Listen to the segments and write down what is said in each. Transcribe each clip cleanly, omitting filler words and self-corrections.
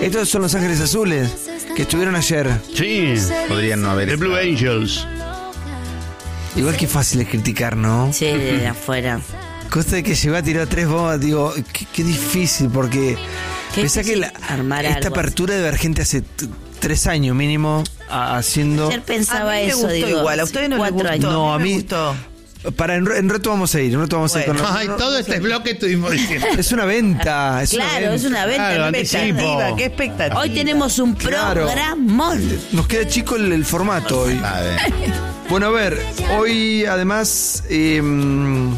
Estos son Los Ángeles Azules, que estuvieron ayer. Sí. Podrían no haber The Blue estado. Angels. Igual que fácil es criticar, ¿no? Sí, de afuera. Cosa de que llegó a tirar 3 bombas, digo, qué difícil, porque Qué pensá que difícil armar esta algo apertura debe haber gente hace 3 años mínimo haciendo... Ayer pensaba A mí me eso, gustó digo. igual, a ustedes no les 4 gustó. años. No, a me mí- gustó. Para en rato vamos a ir, Bueno. con los- Ay, todo este bloque estuvimos diciendo. Es una venta, Claro, es una venta. Claro, no anticipo. expectativa. ¿Qué expectativa? Hoy tenemos un Claro. programón. Nos queda chico el formato hoy. A ver. Bueno, a ver, hoy además, un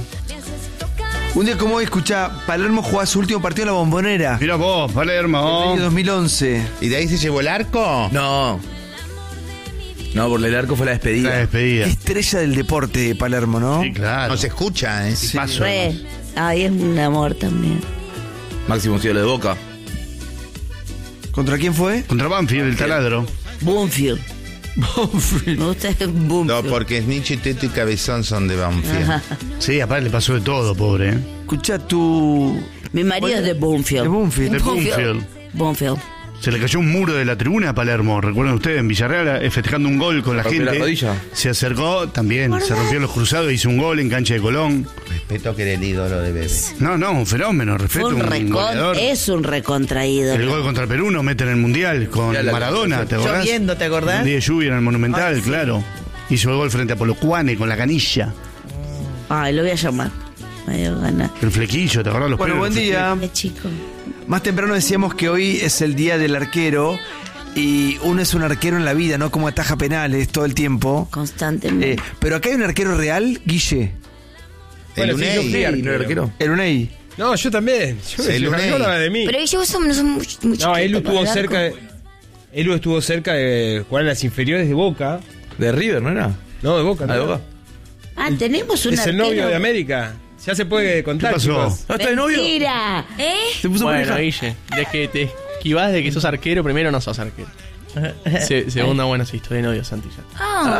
día como hoy, escuchá, Palermo jugaba su último partido en la Bombonera. Mira vos, Palermo. En 2011. ¿Y de ahí se llevó el arco? No, porque el arco fue la La despedida. despedida. Estrella del deporte de Palermo, ¿no? Sí, claro. No se escucha, ¿eh? Sí. Paso. Re. Ay, es un amor también. Máximo ídolo de Boca. ¿Contra quién fue? Contra Banfield, el taladro. Boomfield. Me gusta Boomfield. No, porque Nietzsche, Teto y Cabezón son de Banfield. Sí, aparte le pasó de todo, pobre. Escuchá tu... Mi marido es de Boomfield. De Boomfield. De Banfield. Boomfield. Se le cayó un muro de la tribuna a Palermo. Recuerdan ustedes, en Villarreal, festejando un gol con la ¿Rompió gente. la rodilla? Se acercó también, se rompió los cruzados, hizo un gol en cancha de Colón. Respeto que era el ídolo de Bebe. No, un fenómeno, respeto, Fue un goleador. es un recontraído. El gol contra Perú nos mete en el Mundial con Ya la- Maradona, ¿te acordás? Lloviendo, ¿te acordás? Un día de lluvia en el Monumental, Ay, sí. claro. Hizo el gol frente a Polocuane con la canilla. Ay, lo voy a llamar. Me dio ganas. El flequillo, ¿te acordás los Bueno, pelos? buen día. Qué chico. Más temprano decíamos que hoy es el día del arquero y uno es un arquero en la vida, ¿no? Como ataja penales todo el tiempo. Constantemente. Pero acá hay un arquero real, Guille, El Bueno, sí, yo fui Unai. arquero. ¿No era arquero? el Unai. No, yo también. El Yo Unai. no hablaba de mí. Pero ellos no son muy No, él chiquitos estuvo para el cerca arco. de, él estuvo cerca de jugar en las inferiores de Boca. ¿De River, no era? No, de Boca. Ah, de no. Boca. Ah, tenemos un Es el arquero. novio de América. Ya se puede contar, ¿Qué pasó? chicos. ¿Ah, está de novio? Mentira. Se puso Bueno, pareja. Guille, de que te esquivás de que sos arquero, primero no sos arquero. Segunda, bueno, sí, estoy de novio, Santi. Ya.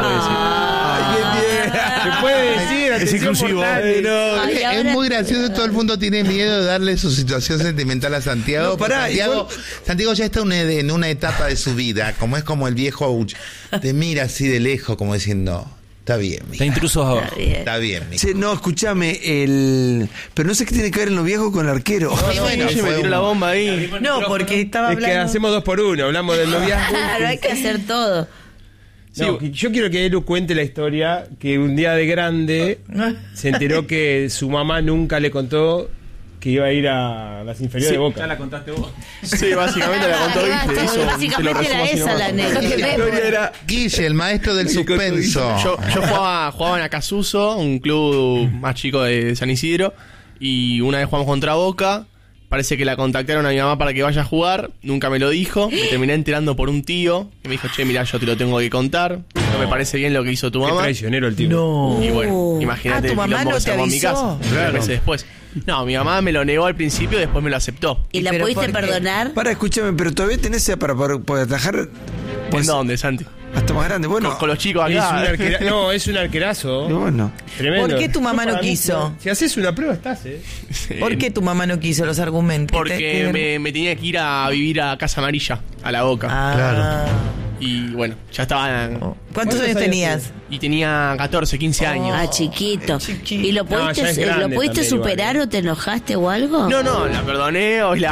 Se puede decir, Es atención inclusivo. portátil. Ay, Es ahora- muy gracioso, todo el mundo tiene miedo de darle su situación sentimental a Santiago. No, pará, Santiago, Santiago ya está en una etapa de su vida, como es como el viejo Auch. Te mira así de lejos, como diciendo, está bien, Está mija, intrusos abajo. Está bien. está bien, mija. Che, no, escúchame, pero no sé qué tiene que ver en lo viejo con el arquero. Y bueno, Guille me fue tiró un- la bomba ahí. No, porque estaba Es que hablando. hacemos 2 por 1. Hablamos del noviazgo. Claro, hay que hacer todo. No, yo quiero que Elu cuente la historia que un día de grande se enteró que su mamá nunca le contó que iba a ir a las inferiores de Boca. Sí, básicamente la contó Guille. Eso, te lo Básicamente resumo era así esa nomás. la anécdota. Guille, el maestro del suspenso. Yo jugaba en Acasuso, un club más chico de San Isidro, y una vez jugamos contra Boca. Parece que la contactaron a mi mamá para que vaya a jugar, nunca me lo dijo, me terminé enterando por un tío que me dijo, che, mirá, yo te lo tengo que contar, no me parece bien lo que hizo tu Qué mamá. traicionero el tipo. No. Y bueno, imagínate Ah, ¿tu el mamá quilombo no que se te armó en mi avisó? casa. Claro. Meses después. No, mi mamá me lo negó al principio, después me lo aceptó. ¿Y la ¿Pero pudiste por qué? perdonar? Para, escúchame, pero todavía tenés para atajar ¿En dónde, Santi? hasta más grande. Bueno, Con los chicos Es un acá. no, es un arquerazo. bueno. Tremendo. ¿Por qué tu mamá no Para mí, quiso? Si haces una prueba, estás, ¿Por qué tu mamá no quiso los argumentos? Porque me tenía que ir a vivir a Casa Amarilla, a La Boca. Ah. Claro. Y bueno, ya estaban... ¿Cuántos años tenías? Y tenía 14, 15 años. Ah, chiquito. chiquito. ¿Y lo No, ya pudiste, es grande lo pudiste también, superar igual, o te enojaste o algo? No, la perdoné, hoy la